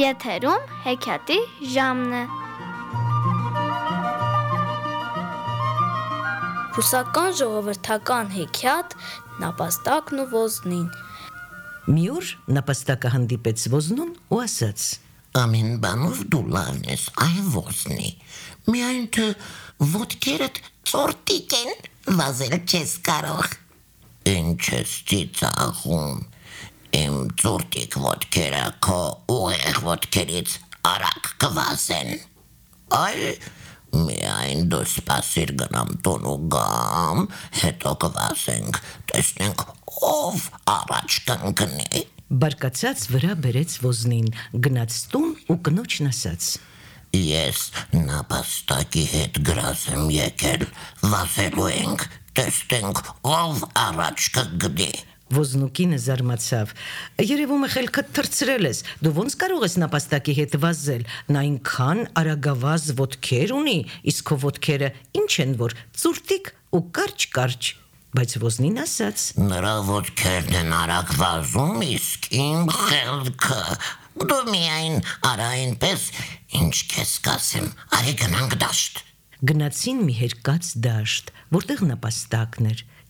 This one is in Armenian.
Եթերում հեքիաթի ժամն է։ Ռուսական ժողովրդական հեքիաթ «Նապաստակն ու ոզնին»։ Մի օր նապաստակը հանդիպեց ոզնուն ու ասաց. Ամեն բանով դու լավն ես, այ ոզնի, միայն թե ոտքերդ ծորտիկ են, վազել չես կարող։ Ինչ ես ծիծաղում, իմ ծորտիկ ոտքերը քո ուղեղ ոտքերից արագ կվազեն։ Այ միայն դու սպասիր գնամ տուն ու գամ, հետո կվազենք, տեսնենք ով առաջ կընկնի։ Բարկացած վրա բերեց ոզնին, գնաց տուն ու կնոջն ասաց. Ես նապաստակի հետ գրազ եմ եկել, վազելու ենք, տեսնենք ով առաջ կգնի։ Ոզնուկինը զարմացավ. երևում է խելքդ թռցրել ես, դու ոնց կարող ես նապաստակի հետ վազել, նա այնքան արագավազ ոտքեր ունի, իսկ քո ոտքերը ինչ են, որ ծուրտիկ ու կարճ։ Բայց ոզնին ասաց. Նրա ոտքերն են արագ վազում, իսկ իմ խելքը, դու միայն արա այնպես, ինչ քեզ կասեմ, արի գնանք դաշտ։ Գնացին մի հերկած դաշտ, որտեղ նապաստակն էր։